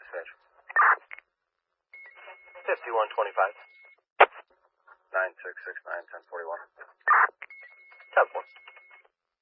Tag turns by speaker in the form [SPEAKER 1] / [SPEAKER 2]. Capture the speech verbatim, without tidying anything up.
[SPEAKER 1] Fish.
[SPEAKER 2] fifty-one twenty-five.
[SPEAKER 1] nine six six nine, ten forty-one.